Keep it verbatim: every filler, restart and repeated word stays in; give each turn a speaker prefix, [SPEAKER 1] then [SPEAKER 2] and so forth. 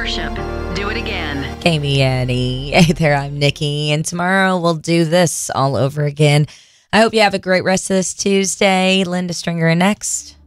[SPEAKER 1] worship. Do it again.
[SPEAKER 2] Amy Annie. Hey there, I'm Nikki. And tomorrow we'll do this all over again. I hope you have a great rest of this Tuesday. Linda Stringer next.